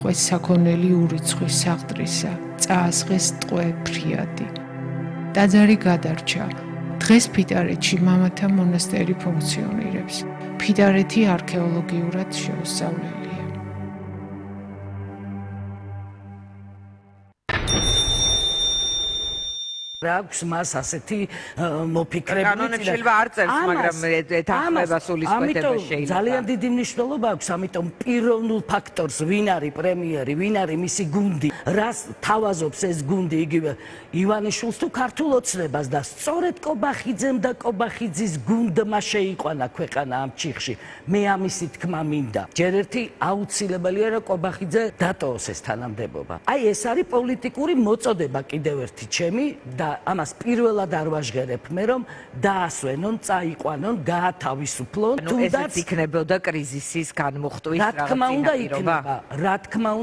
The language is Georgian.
ყვეს საქონელი ურიცხვი საღდრისა, წაასხეს ტყვე ფრიადი. ტაძარი გადარჩა. დღეს ფიტარეთში მამათა მონასტერი ფუნქციონირებს. ფიტარეთი არქეოლოგიურად შეუსწავლელია. აქვს მას ასეთი მოფიქრებული კანონებში არ წერს, მაგრამ ეთანხმება სულისკვეთება შეიძლება. ძალიან დიდი მნიშვნელობა აქვს, ამიტომ პიროვნულ ფაქტორს, ვინ არის პრემიერი, ვინ არის მისი გუნდი, რას თავაზობს ეს გუნდი, იგივე ივანიშვილს თუ ქართულ ოცნებას და სწორედ კობახიძემ და კობახიძის გუნდმა შეიყვანა ქვეყანა ამ ჩიხში. მე ამისი თქმა მინდა. ჯერ ერთი აუცილებელია რომ კობახიძე დატოვოს ეს თანამდებობა. აი ეს არის პოლიტიკური მოწოდება კიდევ ერთი ჩემი და ამას პირველად არ ვაჟღერებ მე რომ დაასვენონ, წაიყვანონ, გაათავისუფლონ, თუნდაც იქნებოდა კრიზისის განმუხტვის რა თქმა უნდა იქნება, რა თქმა